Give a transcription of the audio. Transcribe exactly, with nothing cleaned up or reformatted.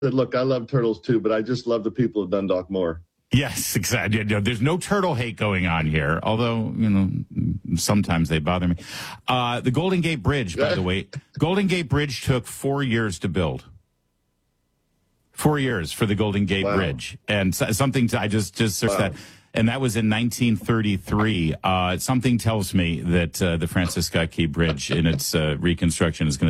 said, look, I love turtles too, but I just love the people of Dundalk more. Yes, exactly. There's no turtle hate going on here, although, you know, sometimes they bother me. Uh, the Golden Gate Bridge, by the way, Golden Gate Bridge took four years to build. Four years for the Golden Gate wow. Bridge. And something to, I just, just searched wow. that. And that was in nineteen thirty-three. Uh, something tells me that uh, the Francis Scott Key Bridge in its uh, reconstruction is going to